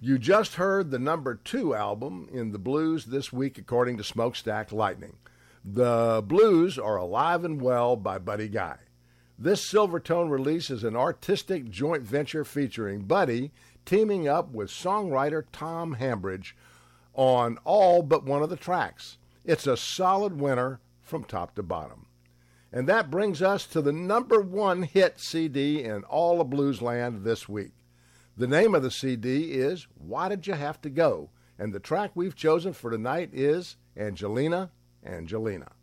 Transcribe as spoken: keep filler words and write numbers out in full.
You just heard the number two album in the blues this week, according to Smokestack Lightning. The Blues Are Alive and Well by Buddy Guy. This Silvertone release is an artistic joint venture featuring Buddy teaming up with songwriter Tom Hambridge on all but one of the tracks. It's a solid winner from top to bottom. And that brings us to the number one hit C D in all of Bluesland this week. The name of the C D is Why Did You Have to Go? And the track we've chosen for tonight is Angelina, Angelina.